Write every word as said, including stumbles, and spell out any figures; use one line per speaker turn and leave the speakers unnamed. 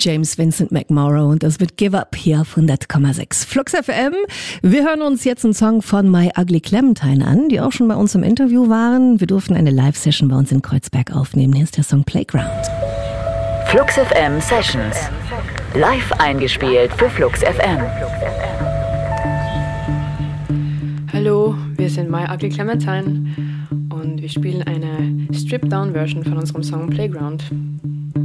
James Vincent McMorrow und das wird Give Up hier auf hundert Komma sechs Flux F M. Wir hören uns jetzt einen Song von My Ugly Clementine an, die auch schon bei uns im Interview waren. Wir durften eine Live-Session bei uns in Kreuzberg aufnehmen. Hier ist der Song Playground.
Flux F M Sessions. Live eingespielt für Flux F M.
Hallo, wir sind My Ugly Clementine und wir spielen eine Stripped-Down-Version von unserem Song Playground.